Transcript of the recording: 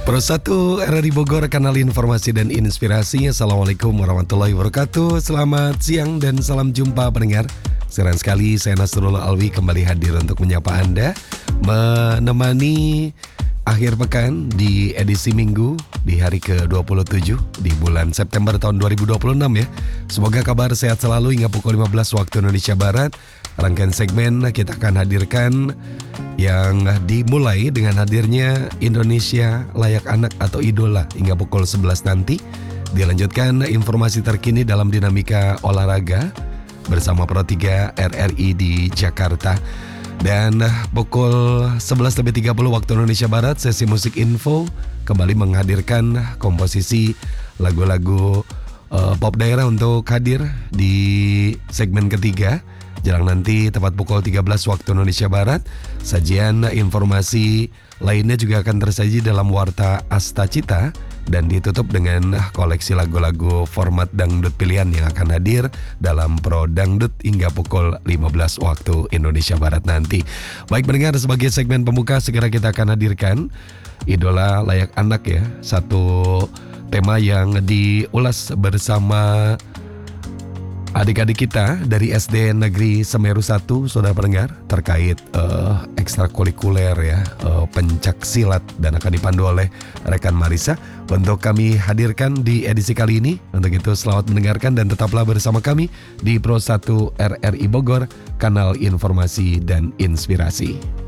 Pro 1 RRI Bogor, kanal informasi dan inspirasi. Assalamualaikum warahmatullahi wabarakatuh. Selamat siang dan salam jumpa pendengar. Senang sekali saya Nasrullah Alwi kembali hadir untuk menyapa Anda, menemani akhir pekan di edisi Minggu di hari ke-27 di bulan September tahun 2026 ya. Semoga kabar sehat selalu hingga pukul 15 waktu Indonesia Barat. Rangkaian segmen kita akan hadirkan yang dimulai dengan hadirnya Indonesia Layak Anak atau Idola hingga pukul 11 nanti. Dilanjutkan informasi terkini dalam dinamika olahraga bersama Pro 3 RRI di Jakarta. Dan pukul 11.30 waktu Indonesia Barat, sesi musik info kembali menghadirkan komposisi lagu-lagu pop daerah untuk hadir di segmen ketiga. Jelang nanti tepat pukul 13 waktu Indonesia Barat, sajian informasi lainnya juga akan tersaji dalam Warta Astacita dan ditutup dengan koleksi lagu-lagu format dangdut pilihan yang akan hadir dalam Pro Dangdut hingga pukul 15 waktu Indonesia Barat nanti. Baik pendengar, sebagai segmen pembuka segera kita akan hadirkan Idola Layak Anak ya, satu tema yang diulas bersama adik-adik kita dari SD Negeri Semeru 1, saudara pendengar, terkait ekstrakurikuler ya, pencak silat, dan akan dipandu oleh rekan Marisa untuk kami hadirkan di edisi kali ini. Untuk itu selamat mendengarkan dan tetaplah bersama kami di Pro 1 RRI Bogor, kanal informasi dan inspirasi.